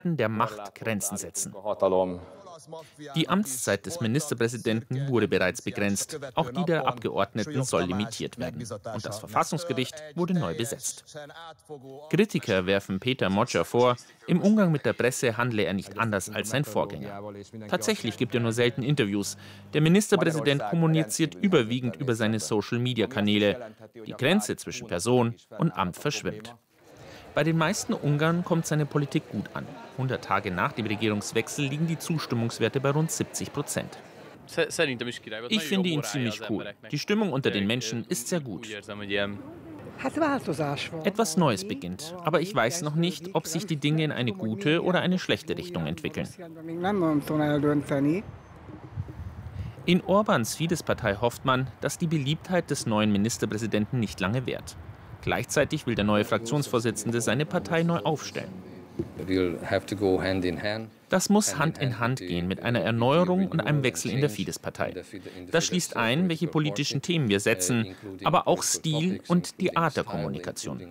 der Macht Grenzen setzen. Die Amtszeit des Ministerpräsidenten wurde bereits begrenzt. Auch die der Abgeordneten soll limitiert werden. Und das Verfassungsgericht wurde neu besetzt. Kritiker werfen Péter Magyar vor, im Umgang mit der Presse handle er nicht anders als sein Vorgänger. Tatsächlich gibt er nur selten Interviews. Der Ministerpräsident kommuniziert überwiegend über seine Social-Media-Kanäle. Die Grenze zwischen Person und Amt verschwimmt. Bei den meisten Ungarn kommt seine Politik gut an. 100 Tage nach dem Regierungswechsel liegen die Zustimmungswerte bei rund 70%. Ich finde ihn ziemlich cool. Die Stimmung unter den Menschen ist sehr gut. Etwas Neues beginnt, aber ich weiß noch nicht, ob sich die Dinge in eine gute oder eine schlechte Richtung entwickeln. In Orbáns Fidesz-Partei hofft man, dass die Beliebtheit des neuen Ministerpräsidenten nicht lange währt. Gleichzeitig will der neue Fraktionsvorsitzende seine Partei neu aufstellen. Das muss Hand in Hand gehen mit einer Erneuerung und einem Wechsel in der Fidesz-Partei. Das schließt ein, welche politischen Themen wir setzen, aber auch Stil und die Art der Kommunikation.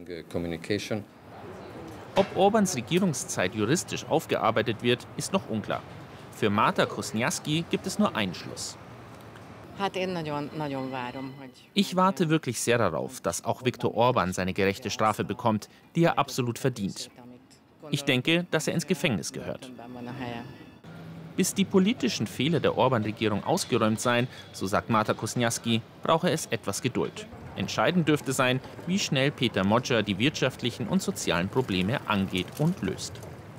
Ob Orbáns Regierungszeit juristisch aufgearbeitet wird, ist noch unklar. Für Marta Krasniqi gibt es nur einen Schluss. Ich warte wirklich sehr darauf, dass auch Viktor Orbán seine gerechte Strafe bekommt, die er absolut verdient. Ich denke, dass er ins Gefängnis gehört. Bis die politischen Fehler der Orbán-Regierung ausgeräumt seien, so sagt Marta Krasniqi, brauche es etwas Geduld. Entscheidend dürfte sein, wie schnell Péter Magyar die wirtschaftlichen und sozialen Probleme angeht und löst.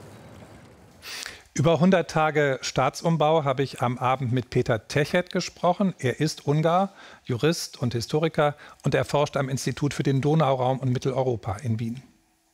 Über 100 Tage Staatsumbau habe ich am Abend mit Péter Techet gesprochen. Er ist Ungar, Jurist und Historiker und er forscht am Institut für den Donauraum und Mitteleuropa in Wien.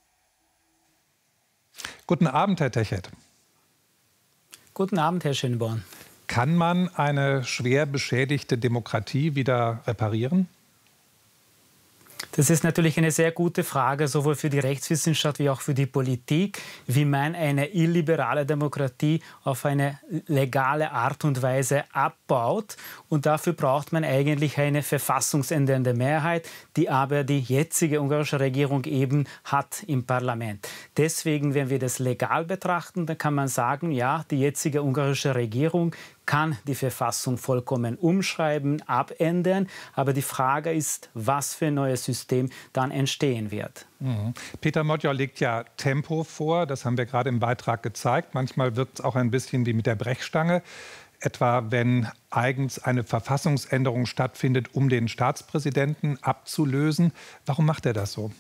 Guten Abend, Herr Techet. Guten Abend, Herr Schönborn. Kann man eine schwer beschädigte Demokratie wieder reparieren? Das ist natürlich eine sehr gute Frage, sowohl für die Rechtswissenschaft wie auch für die Politik, wie man eine illiberale Demokratie auf eine legale Art und Weise abbaut. Und dafür braucht man eigentlich eine verfassungsändernde Mehrheit, die aber die jetzige ungarische Regierung eben hat im Parlament. Deswegen, wenn wir das legal betrachten, dann kann man sagen, ja, die jetzige ungarische Regierung kann die Verfassung vollkommen umschreiben, abändern. Aber die Frage ist, was für ein neues System dann entstehen wird. Péter Magyar legt ja Tempo vor, das haben wir gerade im Beitrag gezeigt. Manchmal wirkt es auch ein bisschen wie mit der Brechstange. Etwa wenn eigens eine Verfassungsänderung stattfindet, um den Staatspräsidenten abzulösen. Warum macht er das so?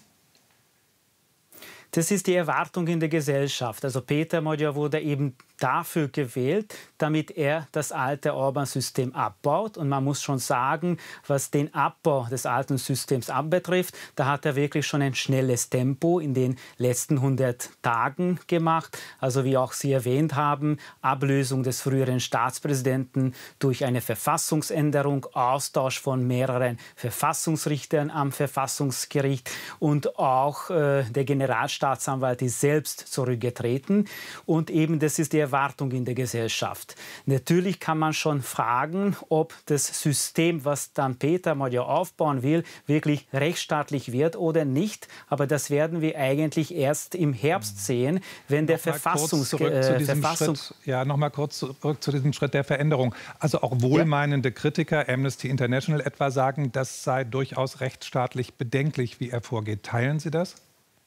Das ist die Erwartung in der Gesellschaft. Also Péter Magyar wurde eben dafür gewählt, damit er das alte Orbán-System abbaut. Und man muss schon sagen, was den Abbau des alten Systems anbetrifft, da hat er wirklich schon ein schnelles Tempo in den letzten 100 Tagen gemacht. Also wie auch Sie erwähnt haben, Ablösung des früheren Staatspräsidenten durch eine Verfassungsänderung, Austausch von mehreren Verfassungsrichtern am Verfassungsgericht und auch der Generalstaatsanwalt ist selbst zurückgetreten. Und eben das ist die Erwartung in der Gesellschaft. Natürlich kann man schon fragen, ob das System, was dann Péter Magyar aufbauen will, wirklich rechtsstaatlich wird oder nicht. Aber das werden wir eigentlich erst im Herbst sehen, wenn der Nochmal kurz zurück zu diesem Schritt der Veränderung. Also auch wohlmeinende Kritiker, Amnesty International etwa, sagen, das sei durchaus rechtsstaatlich bedenklich, wie er vorgeht. Teilen Sie das?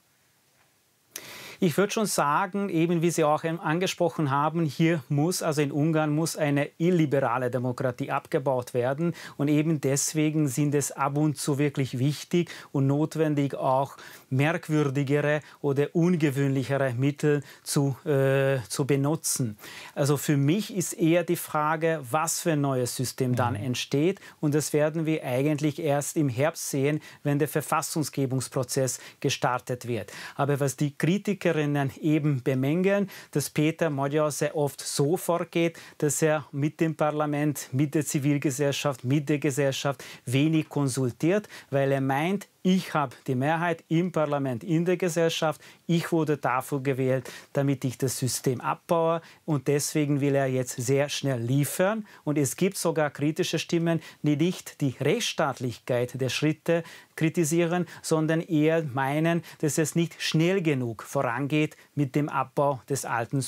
Ich würde schon sagen, eben wie Sie auch angesprochen haben, hier muss, also in Ungarn muss eine illiberale Demokratie abgebaut werden. Und eben deswegen sind es ab und zu wirklich wichtig und notwendig, auch merkwürdigere oder ungewöhnlichere Mittel zu benutzen. Also für mich ist eher die Frage, was für ein neues System dann entsteht. Und das werden wir eigentlich erst im Herbst sehen, wenn der Verfassungsgebungsprozess gestartet wird. Aber was die Kritiker eben bemängeln, dass Péter Magyar sehr oft so vorgeht, dass er mit dem Parlament, mit der Zivilgesellschaft, mit der Gesellschaft wenig konsultiert, weil er meint, ich habe die Mehrheit im Parlament, in der Gesellschaft. Ich wurde dafür gewählt, damit ich das System abbaue. Und deswegen will er jetzt sehr schnell liefern. Und es gibt sogar kritische Stimmen, die nicht die Rechtsstaatlichkeit der Schritte kritisieren, sondern eher meinen, dass es nicht schnell genug vorangeht mit dem Abbau des alten